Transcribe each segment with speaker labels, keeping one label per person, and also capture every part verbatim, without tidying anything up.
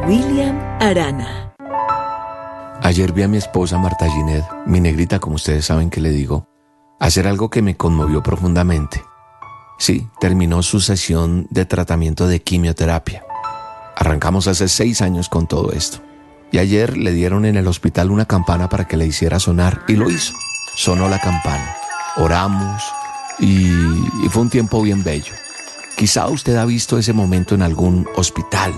Speaker 1: William Arana.
Speaker 2: Ayer vi a mi esposa Marta Ginette, mi negrita, como ustedes saben que le digo, hacer algo que me conmovió profundamente. Sí, terminó su sesión de tratamiento de quimioterapia. Arrancamos hace seis años con todo esto. Y ayer le dieron en el hospital una campana para que le hiciera sonar, y lo hizo. Sonó la campana. Oramos y, y fue un tiempo bien bello. Quizá usted ha visto ese momento en algún hospital,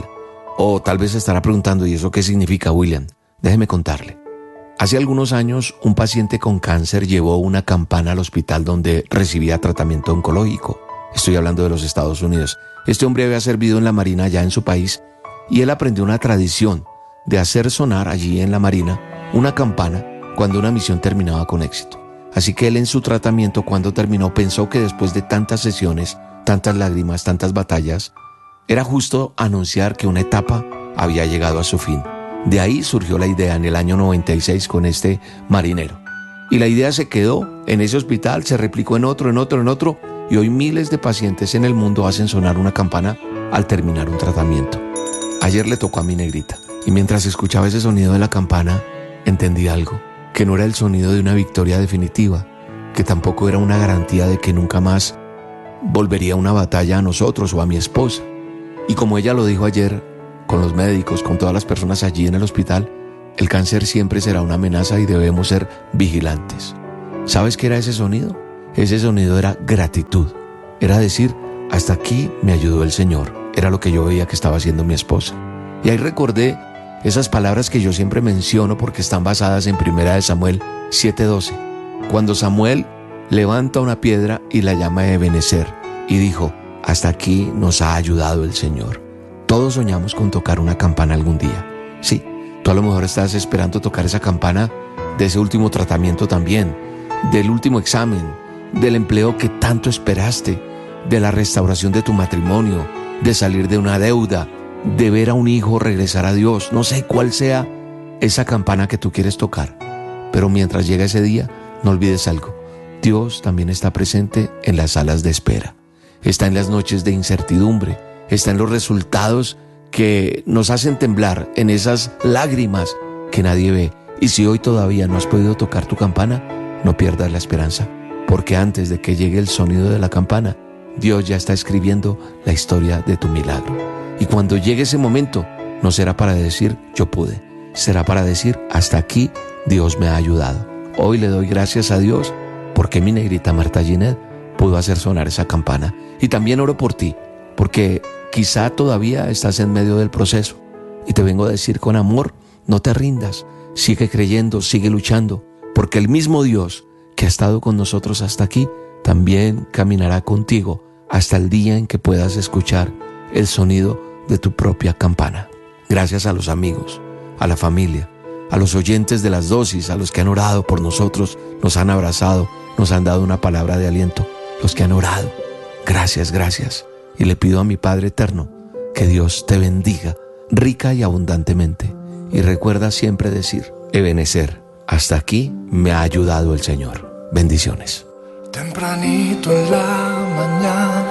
Speaker 2: o tal vez estará preguntando, ¿y eso qué significa, William? Déjeme contarle. Hace algunos años, un paciente con cáncer llevó una campana al hospital donde recibía tratamiento oncológico. Estoy hablando de los Estados Unidos. Este hombre había servido en la Marina allá en su país y él aprendió una tradición de hacer sonar allí en la Marina una campana cuando una misión terminaba con éxito. Así que él en su tratamiento, cuando terminó, pensó que después de tantas sesiones, tantas lágrimas, tantas batallas, era justo anunciar que una etapa había llegado a su fin. De ahí surgió la idea en el año noventa y seis con este marinero. Y la idea se quedó en ese hospital, se replicó en otro, en otro, en otro, y hoy miles de pacientes en el mundo hacen sonar una campana al terminar un tratamiento. Ayer le tocó a mi negrita, y mientras escuchaba ese sonido de la campana, entendí algo, que no era el sonido de una victoria definitiva, que tampoco era una garantía de que nunca más volvería una batalla a nosotros o a mi esposa. Y como ella lo dijo ayer, con los médicos, con todas las personas allí en el hospital, el cáncer siempre será una amenaza y debemos ser vigilantes. ¿Sabes qué era ese sonido? Ese sonido era gratitud. Era decir, hasta aquí me ayudó el Señor. Era lo que yo veía que estaba haciendo mi esposa. Y ahí recordé esas palabras que yo siempre menciono porque están basadas en Primera de Samuel siete doce. Cuando Samuel levanta una piedra y la llama Ebenezer y dijo, hasta aquí nos ha ayudado el Señor. Todos soñamos con tocar una campana algún día. Sí, tú a lo mejor estás esperando tocar esa campana de ese último tratamiento también, del último examen, del empleo que tanto esperaste, de la restauración de tu matrimonio, de salir de una deuda, de ver a un hijo regresar a Dios. No sé cuál sea esa campana que tú quieres tocar, pero mientras llega ese día, no olvides algo. Dios también está presente en las salas de espera. Está en las noches de incertidumbre. Está en los resultados que nos hacen temblar, en esas lágrimas que nadie ve. Y si hoy todavía no has podido tocar tu campana, no pierdas la esperanza, porque antes de que llegue el sonido de la campana, Dios ya está escribiendo la historia de tu milagro. Y cuando llegue ese momento, no será para decir yo pude, será para decir hasta aquí Dios me ha ayudado. Hoy le doy gracias a Dios porque mi negrita Marta Ginette pudo hacer sonar esa campana. Y también oro por ti, porque quizá todavía estás en medio del proceso. Y te vengo a decir con amor, no te rindas, sigue creyendo, sigue luchando, porque el mismo Dios que ha estado con nosotros hasta aquí, también caminará contigo hasta el día en que puedas escuchar el sonido de tu propia campana. Gracias a los amigos, a la familia, a los oyentes de las dosis, a los que han orado por nosotros, nos han abrazado, nos han dado una palabra de aliento, los que han orado. Gracias, gracias. Y le pido a mi Padre Eterno que Dios te bendiga rica y abundantemente. Y recuerda siempre decir, Ebenezer, hasta aquí me ha ayudado el Señor. Bendiciones.
Speaker 3: Tempranito en la mañana,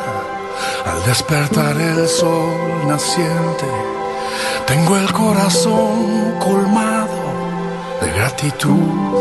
Speaker 3: al despertar el sol naciente, tengo el corazón colmado de gratitud.